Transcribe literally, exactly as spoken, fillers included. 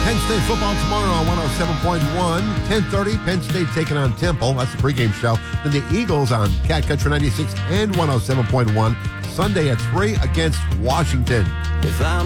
Penn State football tomorrow on one oh seven point one. ten thirty, Penn State taking on Temple. That's the pregame show. Then the Eagles on Cat Country ninety-six and one oh seven point one. Sunday at three against Washington. If I'm